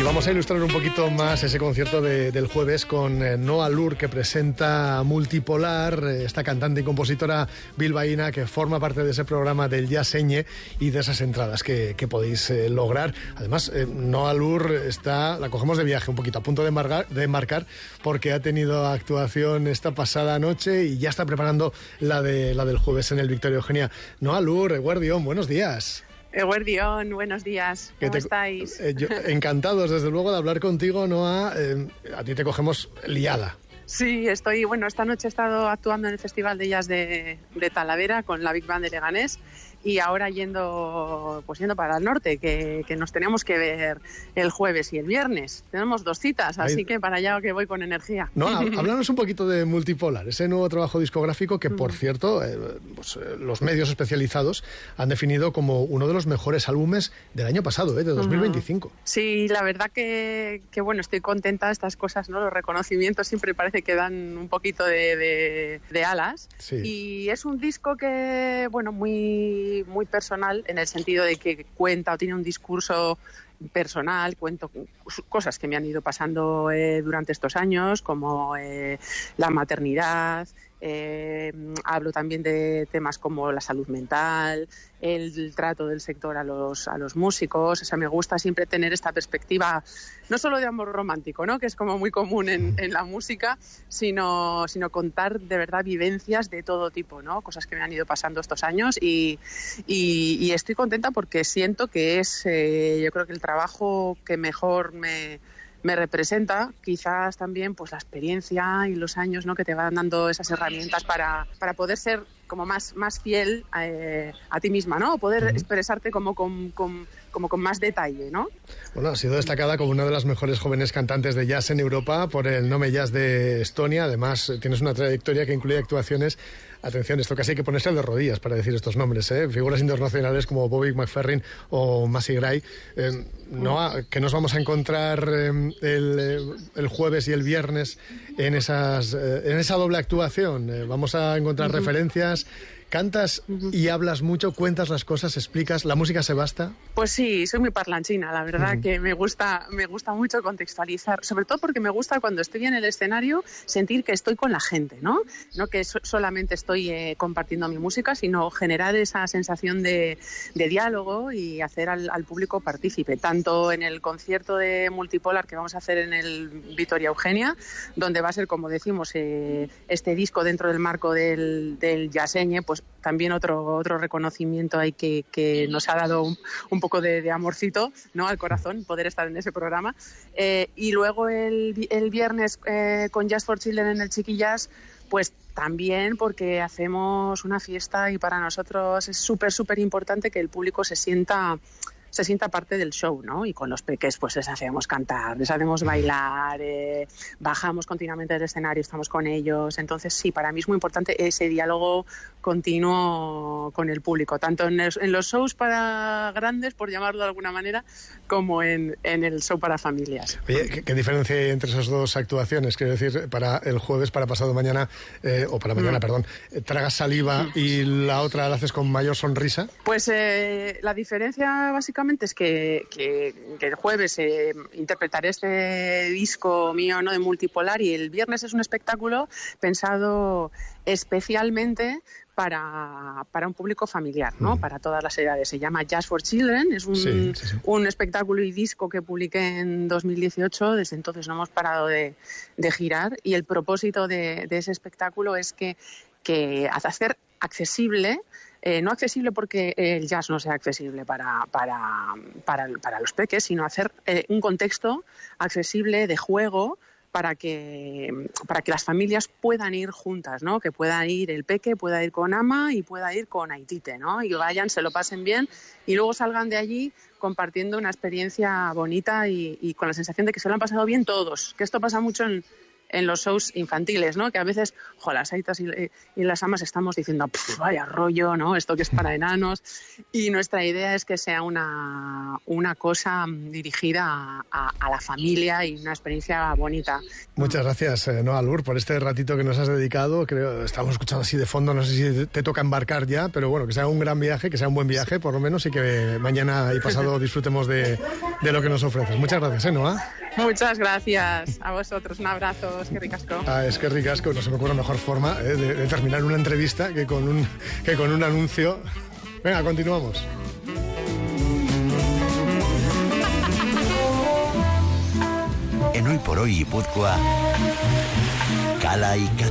vamos a ilustrar un poquito más ese concierto del jueves con Noa Lur, que presenta Multipolar, esta cantante y compositora bilbaína que forma parte de ese programa del Jaseñe y de esas entradas que podéis lograr. Además, Noa Lur la cogemos de viaje un poquito, a punto de embarcar, porque ha tenido actuación esta pasada noche y ya está preparando la del jueves en el Victoria Eugenia. Noa Lur, Eguerdión, buenos días. Eguerdión, buenos días. ¿Cómo estáis? Encantados, desde luego, de hablar contigo, Noa. A ti te cogemos liada. Sí, esta noche he estado actuando en el Festival de Jazz de Talavera con la Big Band de Leganés y ahora yendo para el norte, que nos tenemos que ver el jueves y el viernes. Tenemos 2 citas, así que para allá que voy con energía. No, háblanos un poquito de Multipolar, ese nuevo trabajo discográfico que, por cierto, los medios especializados han definido como uno de los mejores álbumes del año pasado, de 2025. Sí, la verdad que bueno, estoy contenta. Estas cosas, ¿no? Los reconocimientos siempre parece que dan un poquito de alas. Sí. Y es un disco que, bueno, muy personal, en el sentido de que cuenta o tiene un discurso personal, cuento cosas que me han ido pasando durante estos años, como la maternidad. Hablo también de temas como la salud mental, el trato del sector a los músicos. O sea, me gusta siempre tener esta perspectiva, no solo de amor romántico, ¿no?, que es como muy común en la música, sino contar de verdad vivencias de todo tipo, ¿no? Cosas que me han ido pasando estos años y estoy contenta porque siento que es, yo creo que el trabajo que mejor me representa, quizás también pues la experiencia y los años, ¿no?, que te van dando esas herramientas para poder ser como más fiel a ti misma, ¿no? O poder expresarte como con más detalle, ¿no? Bueno, ha sido destacada como una de las mejores jóvenes cantantes de jazz en Europa por el Nome Jazz de Estonia. Además, tienes una trayectoria que incluye actuaciones, atención, esto casi hay que ponerse de rodillas para decir estos nombres, figuras internacionales como Bobby McFerrin o Massey Gray. Noa, ¿qué nos vamos a encontrar el jueves y el viernes en esa doble actuación? Vamos a encontrar referencias. ¿Cantas y hablas mucho? ¿Cuentas las cosas? ¿Explicas? ¿La música se basta? Pues sí, soy muy parlanchina, la verdad que me gusta mucho contextualizar, sobre todo porque me gusta cuando estoy en el escenario sentir que estoy con la gente, ¿no? No que solamente estoy compartiendo mi música, sino generar esa sensación de diálogo y hacer al público partícipe, tanto en el concierto de Multipolar que vamos a hacer en el Victoria Eugenia, donde va a ser, como decimos, este disco dentro del marco del Jaseñe, pues también otro reconocimiento ahí que nos ha dado un poco de amorcito, ¿no?, al corazón, poder estar en ese programa. Y luego el viernes con Jazz for Children en el Chiquillas, pues también porque hacemos una fiesta y para nosotros es súper importante que el público se sienta parte del show, ¿no? Y con los peques pues les hacemos cantar, les hacemos bailar, bajamos continuamente del escenario, estamos con ellos. Entonces sí, para mí es muy importante ese diálogo continuo con el público, tanto en los shows para grandes, por llamarlo de alguna manera, como en el show para familias. Oye, ¿qué diferencia hay entre esas dos actuaciones? Quiero decir, para el jueves, para pasado mañana, ¿tragas saliva y la otra la haces con mayor sonrisa? Pues la diferencia básicamente es que el jueves interpretaré este disco mío, ¿no?, de Multipolar, y el viernes es un espectáculo pensado especialmente para un público familiar, ¿no? Para todas las edades. Se llama Jazz for Children, es un espectáculo y disco que publiqué en 2018, desde entonces no hemos parado de girar, y el propósito de ese espectáculo es que hacer accesible, no accesible porque el jazz no sea accesible para los peques, sino hacer un contexto accesible de juego para que las familias puedan ir juntas, ¿no? Que pueda ir el peque, pueda ir con ama y pueda ir con Aitite, ¿no? Y vayan, se lo pasen bien y luego salgan de allí compartiendo una experiencia bonita y con la sensación de que se lo han pasado bien todos. Que esto pasa mucho en los shows infantiles, ¿no? Que a veces, las aitas y las amas estamos diciendo, vaya rollo, ¿no? Esto que es para enanos. Y nuestra idea es que sea una cosa dirigida a la familia y una experiencia bonita. Muchas gracias, Noa Lur, por este ratito que nos has dedicado. Creo, estamos escuchando así de fondo, no sé si te toca embarcar ya, pero bueno, que sea un gran viaje, que sea un buen viaje, por lo menos, y que mañana y pasado disfrutemos de de lo que nos ofreces. Muchas gracias, Noa. Muchas gracias a vosotros. Un abrazo, es que ricasco. Es que ricasco, no se me ocurre mejor forma de terminar una entrevista que con un anuncio. Venga, continuamos. En Hoy por Hoy Guipúzcoa, Cala y